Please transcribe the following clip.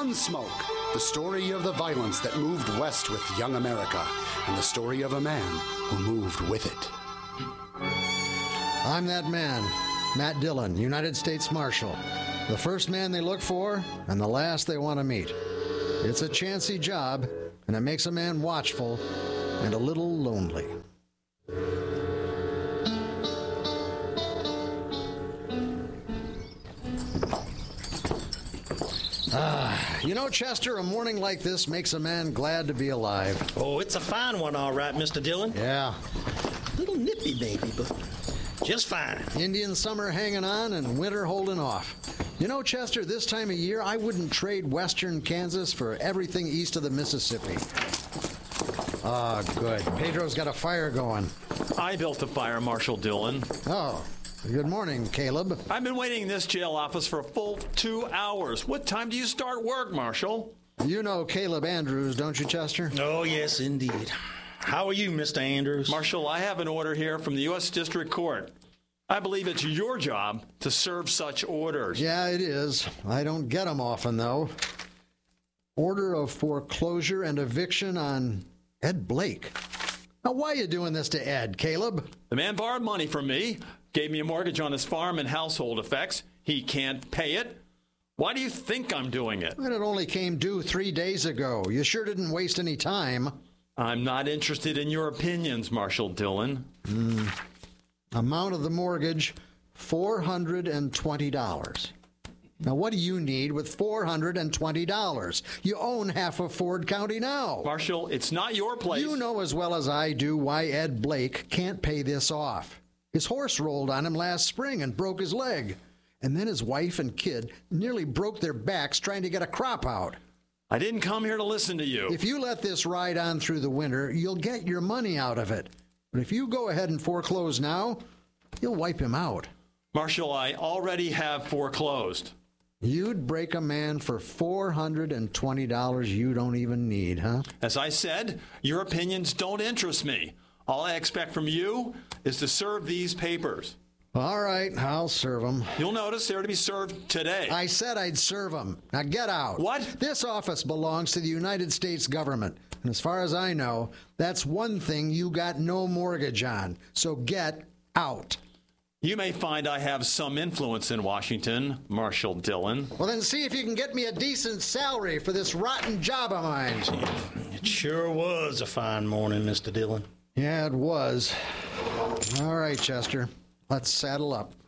Gunsmoke, the story of the violence that moved west with young America, and the story of a man who moved with it. I'm that man, Matt Dillon, United States Marshal. The first man they look for, and the last they want to meet. It's a chancy job, and it makes a man watchful and a little lonely. You know, Chester, a morning like this makes a man glad to be alive. Oh, it's a fine one, all right, Mr. Dillon. Yeah. Little nippy, baby, but just fine. Indian summer hanging on and winter holding off. You know, Chester, this time of year, I wouldn't trade western Kansas for everything east of the Mississippi. Ah, good. Pedro's got a fire going. I built the fire, Marshal Dillon. Oh, good morning, Caleb. I've been waiting in this jail office for a full 2 hours. What time do you start work, Marshal? You know Caleb Andrews, don't you, Chester? Oh, yes, indeed. How are you, Mr. Andrews? Marshal, I have an order here from the U.S. District Court. I believe it's your job to serve such orders. Yeah, it is. I don't get them often, though. Order of foreclosure and eviction on Ed Blake. Now, why are you doing this to Ed, Caleb? The man borrowed money from me, gave me a mortgage on his farm and household effects. He can't pay it. Why do you think I'm doing it? And it only came due 3 days ago. You sure didn't waste any time. I'm not interested in your opinions, Marshal Dillon. Amount of the mortgage, $420. Now, what do you need with $420? You own half of Ford County now. Marshal, it's not your place. You know as well as I do why Ed Blake can't pay this off. His horse rolled on him last spring and broke his leg. And then his wife and kid nearly broke their backs trying to get a crop out. I didn't come here to listen to you. If you let this ride on through the winter, you'll get your money out of it. But if you go ahead and foreclose now, you'll wipe him out. Marshal, I already have foreclosed. You'd break a man for $420 you don't even need, huh? As I said, your opinions don't interest me. All I expect from you is to serve these papers. All right, I'll serve them. You'll notice they're to be served today. I said I'd serve them. Now get out. What? This office belongs to the United States government. And as far as I know, that's one thing you got no mortgage on. So get out. You may find I have some influence in Washington, Marshal Dillon. Well, then see if you can get me a decent salary for this rotten job of mine. It sure was a fine morning, Mr. Dillon. Yeah, it was. All right, Chester. Let's saddle up.